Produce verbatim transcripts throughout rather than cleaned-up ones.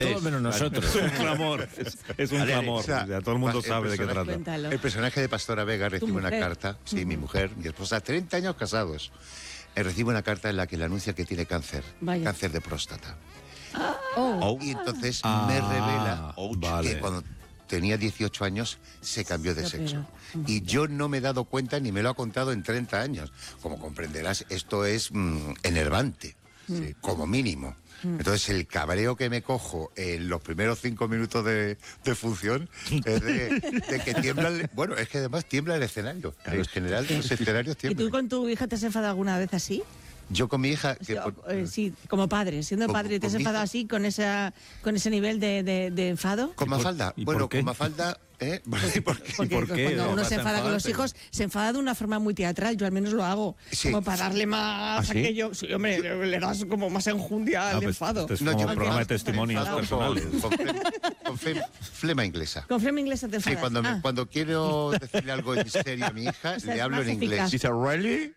Todo menos nosotros. Es un clamor, es, es un Vale, clamor. o sea, O sea, todo el mundo el sabe de qué personaje- trata. Cuéntalo. El personaje de Pastora Vega recibe una mujer? carta, sí, mi mujer, mi esposa, treinta años casados, eh, recibe una carta en la que le anuncia que tiene cáncer, Vaya. cáncer de próstata. Oh, Y entonces Ah, me revela vale. que cuando tenía dieciocho años se cambió de Se sexo. operó. Y yo no me he dado cuenta ni me lo ha contado en treinta años. Como comprenderás, esto es mm, enervante, sí, como mínimo. Entonces el cabreo que me cojo en los primeros cinco minutos de, de función es de, de que tiembla el, bueno, es que además tiembla el escenario. En general los escenarios ¿y tiemblan. tú con tu hija te has enfadado alguna vez así? Yo con mi hija... O que sea, por- eh, sí, como padre, siendo ¿Con- padre, ¿te has con mi enfadado hija? así con esa con ese nivel de, de, de enfado? ¿Con ¿Y por- Mafalda? y Bueno, por qué? con Mafalda... ¿eh? ¿Por qué? Porque por qué? cuando ¿No uno vas se a enfada con los enfadarte? hijos, se enfada de una forma muy teatral, yo al menos lo hago. Sí. Como para darle más ¿Ah, sí? aquello. Sí, hombre, le das como más enjundia al Ah, pues, enfado. este es No, como yo me programa de enfado- testimonios me enfado personales. Con, con flema, con flema- flema inglesa. Con flema inglesa te Sí, enfadas. cuando, me- Ah, cuando quiero decirle algo en serio a mi hija, O sea, le es hablo más en inglés. eficaz. Dice, ¿really?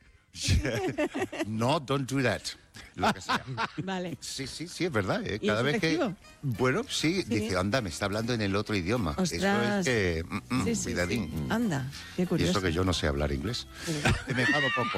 No, don't do that. Lo que sea. Vale. Sí, sí, sí, es verdad. ¿eh? ¿Y Cada es vez que. efectivo? Bueno, sí, dice, anda, me está hablando en el otro idioma. Eso Ostras. es que. mm, mm, Sí, sí, cuidadín. sí. Anda, qué Y curioso. eso que yo no sé hablar inglés. Me enfado poco.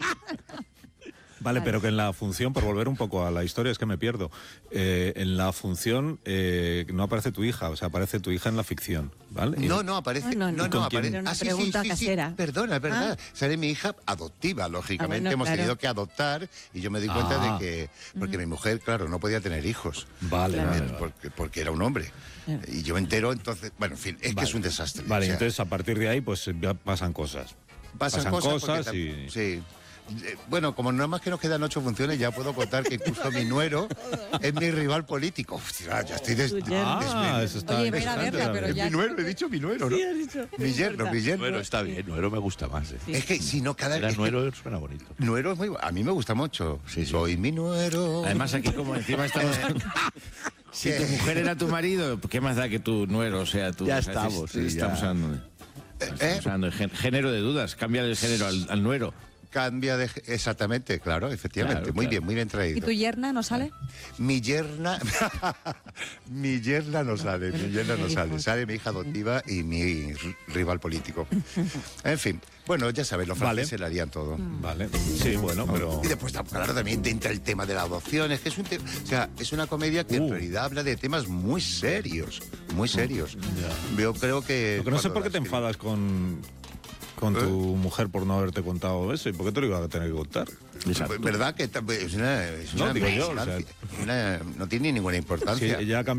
Vale, pero que en la función, por volver un poco a la historia, es que me pierdo. Eh, en la función eh, no aparece tu hija, o sea, aparece tu hija en la ficción, ¿vale? Y- No, no, aparece. Ah, no, No, no. no, ¿Con quién? aparece. Era una Ah, sí, sí, pregunta sí, sí. casera. Perdona, es verdad. Ah. Seré mi hija adoptiva, lógicamente. Ah, bueno, Hemos claro. tenido que adoptar y yo me di cuenta Ah. de que. Porque mi mujer, claro, no podía tener hijos. Vale, Claro. vale, Eh, vale. Porque, porque era un hombre. Claro. Y yo me entero, entonces. Bueno, en fin, es que Vale. es un desastre. Vale, o sea, entonces a partir de ahí, pues ya pasan cosas. pasan, pasan cosas. cosas porque y- tam- Sí. Eh, Bueno, como nada más que nos quedan ocho funciones, ya puedo contar que incluso mi nuero es mi rival político. Hostia, ya estoy des... Tu yerno. Ah, eso está Oye, ven a interesante verla, pero también. Es ya- mi nuero, he dicho mi nuero, ¿no? Sí, has dicho. Mi No yerno, importa. mi yerno. Nuero está bien, Nuero me gusta más. eh. Es que si no, cada Era es que Nuero suena bonito. Nuero es muy... A mí me gusta mucho. Soy mi nuero. Además, aquí como encima estamos... Si tu mujer era tu marido, ¿qué más da que tu nuero sea tu... Ya o sea, estamos, si- si sí, estamos ya. hablando, ¿Eh? estamos hablando de gen- género de dudas. Cambia el género al, al nuero. Cambia de... Exactamente, claro, efectivamente. Claro, muy claro. bien, muy bien ¿Y traído. tu yerna no sale? Mi yerna... mi yerna no sale, mi yerna no sale. Sale mi hija adoptiva y mi r- rival político. En fin, bueno, ya sabes, los Vale. franceses le harían todo. Vale, sí, bueno, pero... Y después, claro, también te entra el tema de la adopción. Es que es un te- o sea, es una comedia que Uh. en realidad habla de temas muy serios, muy serios. Yo creo que... Lo que no sé cuando por qué la te escribí- enfadas con, con tu mujer por no haberte contado eso. ¿Y por qué te lo iba a tener que contar? ¿Verdad que ta- es una, es No, una digo yo, o sea- importancia, una- no tiene ninguna Sí, importancia? ella ha